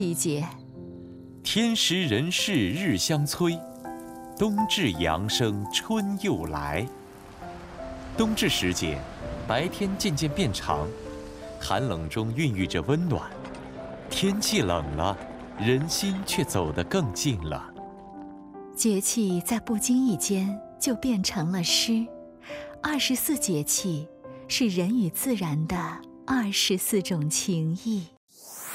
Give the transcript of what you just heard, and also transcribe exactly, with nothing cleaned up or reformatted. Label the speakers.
Speaker 1: 一节。
Speaker 2: 天时人事日相催，冬至阳生春又来。冬至时节，白天渐渐变长，寒冷中孕育着温暖。天气冷了，人心却走得更近了。
Speaker 1: 节气在不经意间就变成了诗。二十四节气是人与自然的二十四种情谊。